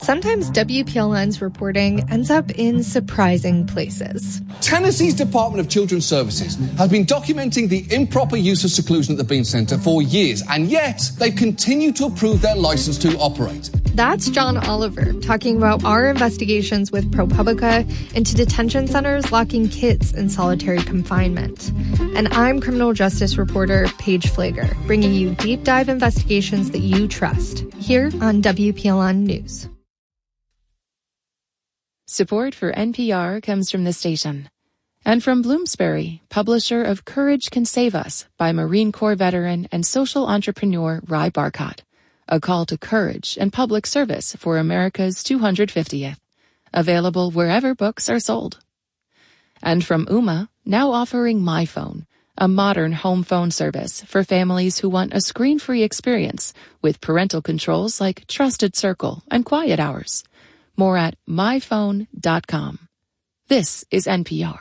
Sometimes WPLN's reporting ends up in surprising places. Tennessee's Department of Children's Services has been documenting the improper use of seclusion at the Bean Center for years, and yet they've continued to approve their license to operate. That's John Oliver talking about our investigations with ProPublica into detention centers locking kids in solitary confinement. And I'm criminal justice reporter Paige Flager, bringing you deep dive investigations that you trust here on WPLN News. Support for NPR comes from the station and from Bloomsbury, publisher of Courage Can Save Us by Marine Corps veteran and social entrepreneur Ry Barcott, a call to courage and public service for America's 250th, available wherever books are sold. And from Ooma, now offering MyPhone, a modern home phone service for families who want a screen-free experience with parental controls like Trusted Circle and Quiet Hours. More at myphone.com. This is NPR.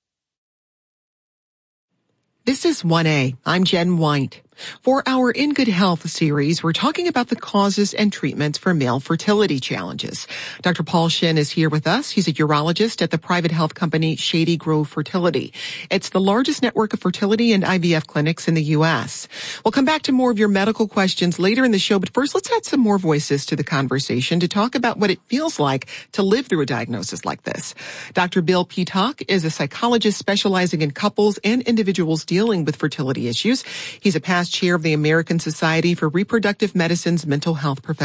This is 1A. I'm Jen White. For our In Good Health series, we're talking about the causes and treatments for male fertility challenges. Dr. Paul Shin is here with us. He's a urologist at the private health company Shady Grove Fertility. It's the largest network of fertility and IVF clinics in the U.S. We'll come back to more of your medical questions later in the show, but first let's add some more voices to the conversation to talk about what it feels like to live through a diagnosis like this. Dr. Bill Peacock is a psychologist specializing in couples and individuals dealing with fertility issues. He's a past chair of the American Society for Reproductive Medicine's mental health professionals.